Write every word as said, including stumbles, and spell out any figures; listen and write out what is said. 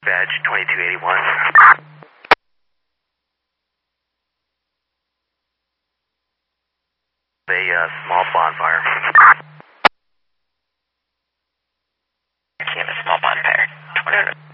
badge twenty-two eighty-one. A uh, small bonfire. I see a small bonfire. twenty